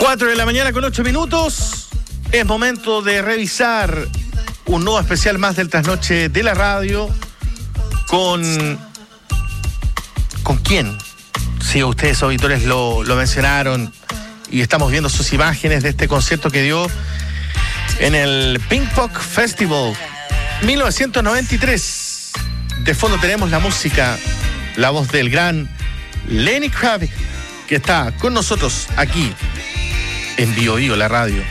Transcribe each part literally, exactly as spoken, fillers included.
cuatro de la mañana con ocho minutos. Es momento de revisar un nuevo especial más del Trasnoche de la Radio. Con... ¿Con quién? Sí, ustedes auditores lo, lo mencionaron y estamos viendo sus imágenes de este concierto que dio en el Pinkpop Festival mil novecientos noventa y tres. De fondo tenemos la música, la voz del gran Lenny Kravitz, que está con nosotros aquí en Bio Bio, la radio.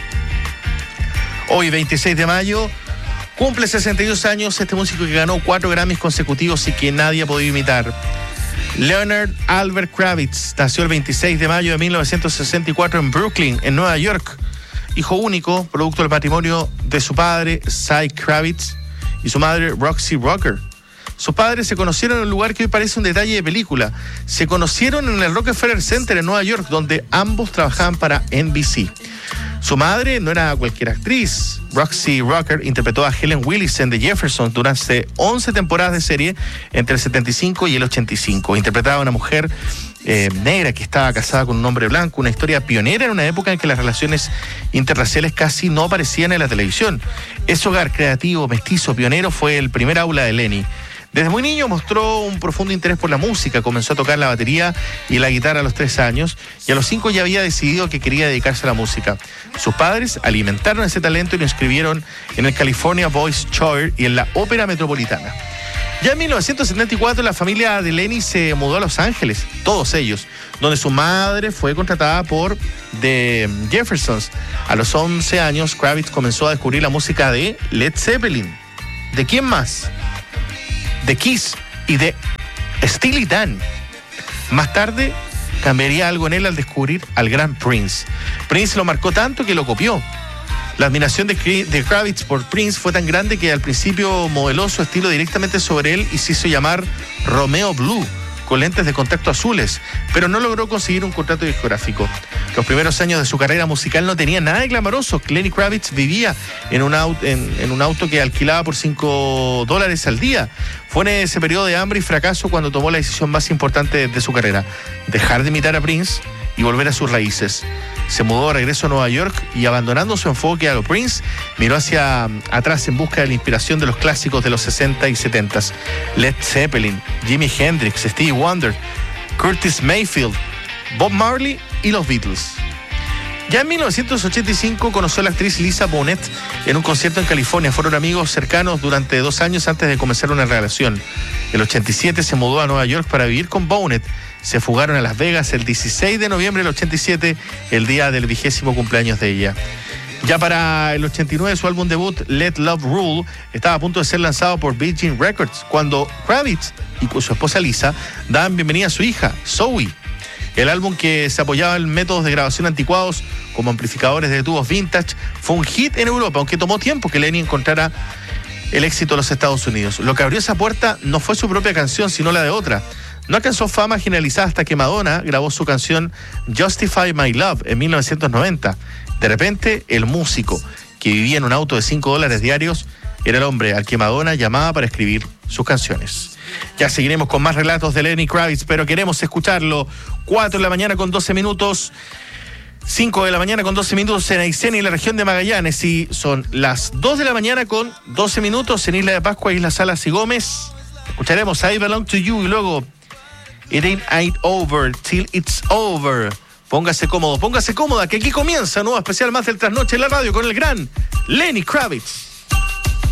Hoy, veintiséis de mayo, cumple sesenta y dos años este músico que ganó cuatro Grammys consecutivos y que nadie ha podido imitar. Leonard Albert Kravitz nació el veintiséis de mayo de mil novecientos sesenta y cuatro en Brooklyn, en Nueva York. Hijo único, producto del matrimonio de su padre, Cy Kravitz, y su madre, Roxy Rocker. Sus padres se conocieron en un lugar que hoy parece un detalle de película. Se conocieron en el Rockefeller Center en Nueva York, donde ambos trabajaban para N B C. Su madre no era cualquier actriz. Roxy Rocker interpretó a Helen Willis en The Jeffersons durante once temporadas de serie entre el setenta y cinco y el ochenta y cinco. Interpretaba a una mujer eh, negra que estaba casada con un hombre blanco, una historia pionera en una época en que las relaciones interraciales casi no aparecían en la televisión. Ese hogar creativo, mestizo, pionero fue el primer aula de Lenny. Desde muy niño mostró un profundo interés por la música, comenzó a tocar la batería y la guitarra a los tres años y a los cinco ya había decidido que quería dedicarse a la música. Sus padres alimentaron ese talento y lo inscribieron en el California Boys Choir y en la Ópera Metropolitana. Ya en mil novecientos setenta y cuatro la familia de Lenny se mudó a Los Ángeles, todos ellos, donde su madre fue contratada por The Jeffersons. A los once años, Kravitz comenzó a descubrir la música de Led Zeppelin. ¿De quién más? De Kiss y de Steely Dan. Más tarde cambiaría algo en él al descubrir al gran Prince. Prince lo marcó tanto que lo copió. La admiración de, de Kravitz por Prince fue tan grande que al principio modeló su estilo directamente sobre él y se hizo llamar Romeo Blue, con lentes de contacto azules, pero no logró conseguir un contrato discográfico. Los primeros años de su carrera musical no tenían nada de glamoroso. Lenny Kravitz vivía en un, auto, en, en un auto que alquilaba por cinco dólares al día. Fue en ese periodo de hambre y fracaso cuando tomó la decisión más importante de su carrera: dejar de imitar a Prince y volver a sus raíces. Se mudó de regreso a Nueva York y, abandonando su enfoque a lo Prince, miró hacia atrás en busca de la inspiración de los clásicos de los sesenta y setenta. Led Zeppelin, Jimi Hendrix, Stevie Wonder, Curtis Mayfield, Bob Marley y los Beatles. Ya en mil novecientos ochenta y cinco conoció a la actriz Lisa Bonet en un concierto en California. Fueron amigos cercanos durante dos años antes de comenzar una relación. En el ochenta y siete se mudó a Nueva York para vivir con Bonet. Se fugaron a Las Vegas el dieciséis de noviembre del ochenta y siete, el día del vigésimo cumpleaños de ella. Ya para el ochenta y nueve, su álbum debut, Let Love Rule, estaba a punto de ser lanzado por Virgin Records, cuando Kravitz y su esposa Lisa daban bienvenida a su hija, Zoe. El álbum, que se apoyaba en métodos de grabación anticuados como amplificadores de tubos vintage, fue un hit en Europa, aunque tomó tiempo que Lenny encontrara el éxito en los Estados Unidos. Lo que abrió esa puerta no fue su propia canción, sino la de otra. No alcanzó fama generalizada hasta que Madonna grabó su canción Justify My Love en mil novecientos noventa. De repente, el músico, que vivía en un auto de cinco dólares diarios, era el hombre al que Madonna llamaba para escribir sus canciones. Ya seguiremos con más relatos de Lenny Kravitz, pero queremos escucharlo. cuatro de la mañana con doce minutos. cinco de la mañana con doce minutos en Aysén y la región de Magallanes. Y son las dos de la mañana con doce minutos en Isla de Pascua, Isla Salas y Gómez. Escucharemos I Belong to You y luego It Ain't, ain't Over Till It's Over. Póngase cómodo, póngase cómoda, que aquí comienza un nuevo especial más del Trasnoche en la Radio con el gran Lenny Kravitz.